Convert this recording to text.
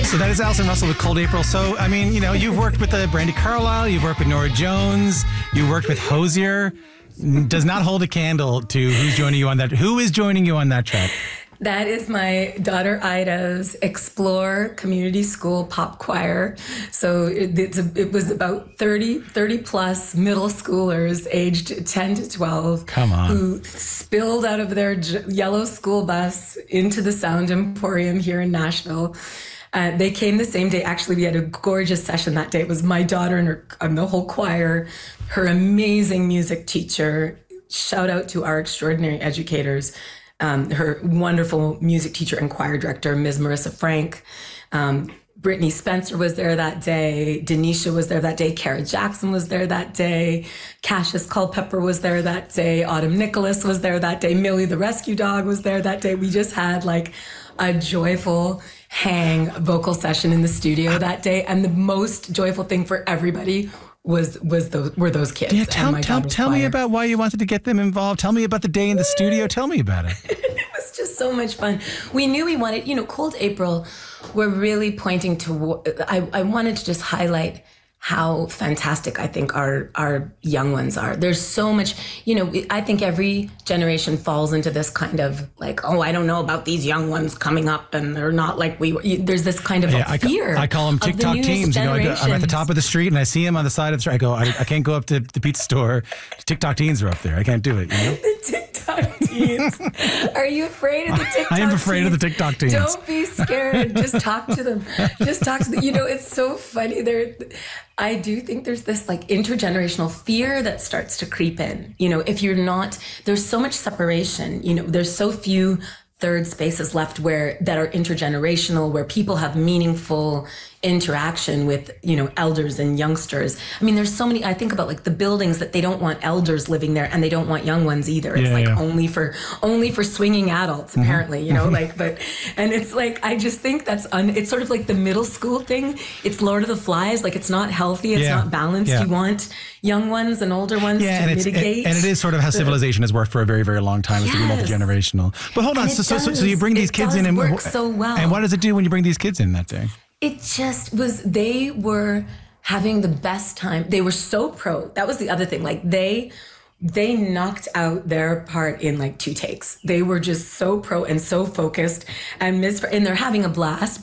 So that is Alison Russell with Cold April. So, I mean, you've worked with Brandy Carlisle, you've worked with Norah Jones, you worked with Hozier. Does not hold a candle to who's joining you on that. Who is joining you on that track? That is my daughter Ida's Explore Community School Pop Choir. So it was about 30 plus middle schoolers aged 10 to 12. Come on. Who spilled out of their yellow school bus into the Sound Emporium here in Nashville. They came the same day. Actually, we had a gorgeous session that day. It was my daughter and the whole choir, her amazing music teacher. Shout out to our extraordinary educators. Her wonderful music teacher and choir director, Ms. Marissa Frank. Brittany Spencer was there that day. Denisha was there that day. Kara Jackson was there that day. Cassius Culpepper was there that day. Autumn Nicholas was there that day. Millie the Rescue Dog was there that day. We just had like a joyful hang vocal session in the studio that day. And the most joyful thing for everybody were those kids. Yeah, tell me about why you wanted to get them involved. Tell me about the day in the studio. Tell me about it. It was just so much fun. We knew we wanted, Cold April, we're really pointing to, I wanted to just highlight how fantastic I think our young ones are. There's so much, I think every generation falls into this kind of like, oh, I don't know about these young ones coming up and they're not like there's this kind of fear. I call them TikTok teens. I'm at the top of the street and I see them on the side of the street. I go, I can't go up to the pizza store. TikTok teens are up there. I can't do it. The TikTok teens. Are you afraid of the TikTok teens? I am afraid of the TikTok teens. Don't be scared. Just talk to them. It's so funny. I do think there's this like intergenerational fear that starts to creep in. If you're not, there's so much separation, there's so few third spaces left that are intergenerational, where people have meaningful interaction with, elders and youngsters. I mean, there's so many, I think about like the buildings that they don't want elders living there and they don't want young ones either. It's only for swinging adults, apparently, and it's like, I just think it's sort of like the middle school thing. It's Lord of the Flies. Like it's not healthy. It's not balanced. Yeah. You want young ones and older ones to mitigate. And it is sort of how civilization has worked for a very, very long time, is to be multi-generational. But hold on. So you bring these kids in and work so well. And what does it do when you bring these kids in that day? It just was, they were having the best time. They were so pro. That was the other thing. Like they knocked out their part in like 2 takes. They were just so pro and so focused and they're having a blast.